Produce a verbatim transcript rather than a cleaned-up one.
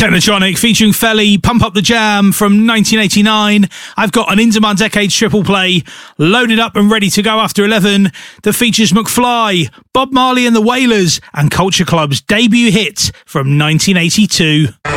Technotronic featuring Felly, Pump Up the Jam from nineteen eighty-nine. I've got an Indemar Decades triple play loaded up and ready to go after eleven that features McFly, Bob Marley and the Wailers, and Culture Club's debut hit from nineteen eighty-two.